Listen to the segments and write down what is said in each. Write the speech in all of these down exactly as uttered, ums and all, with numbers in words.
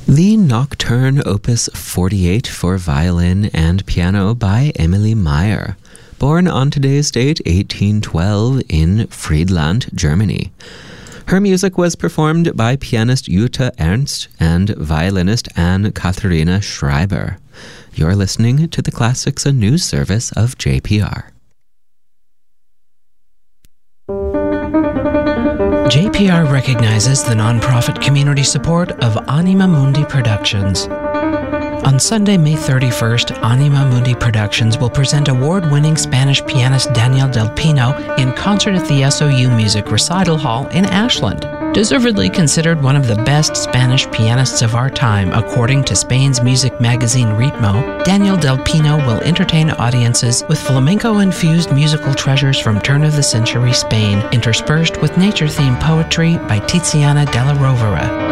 The Nocturne Opus forty-eight for violin and piano by Emilie Meyer, born on today's date eighteen twelve in Friedland, Germany. Her music was performed by pianist Jutta Ernst and violinist Anne-Katharina Schreiber. You're listening to the Classics and News Service of J P R. J P R recognizes the nonprofit community support of Anima Mundi Productions. On Sunday, May thirty-first, Anima Mundi Productions will present award-winning Spanish pianist Daniel Del Pino in concert at the S O U Music Recital Hall in Ashland. Deservedly considered one of the best Spanish pianists of our time, according to Spain's music magazine Ritmo, Daniel Del Pino will entertain audiences with flamenco-infused musical treasures from turn-of-the-century Spain, interspersed with nature-themed poetry by Tiziana Della Rovere.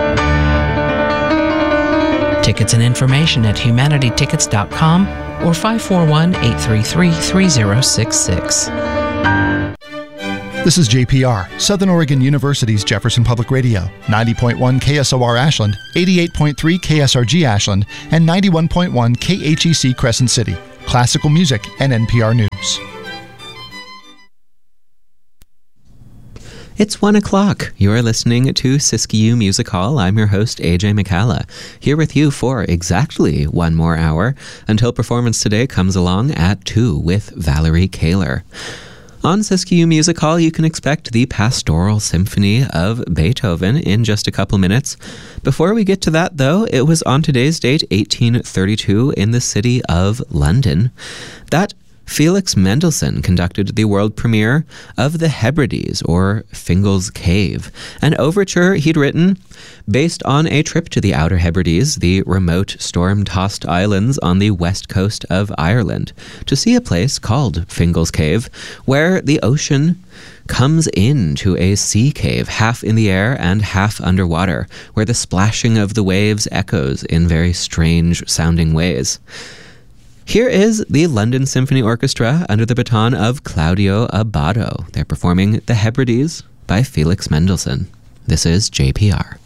Tickets and information at humanity tickets dot com or five four one, eight three three, three zero six six. This is J P R, Southern Oregon University's Jefferson Public Radio, ninety point one K S O R Ashland, eighty-eight point three K S R G Ashland, and ninety-one point one K H E C Crescent City. Classical music and N P R News. It's one o'clock. You're listening to Siskiyou Music Hall. I'm your host, A J McCalla, here with you for exactly one more hour until performance today comes along at two with Valerie Kaler. On Siskiyou Music Hall, you can expect the Pastoral Symphony of Beethoven in just a couple minutes. Before we get to that, though, it was on today's date, eighteen thirty-two, in the city of London, that Felix Mendelssohn conducted the world premiere of The Hebrides, or Fingal's Cave, an overture he'd written based on a trip to the Outer Hebrides, the remote storm-tossed islands on the west coast of Ireland, to see a place called Fingal's Cave, where the ocean comes into a sea cave, half in the air and half underwater, where the splashing of the waves echoes in very strange-sounding ways. Here is the London Symphony Orchestra under the baton of Claudio Abbado. They're performing The Hebrides by Felix Mendelssohn. This is J P R.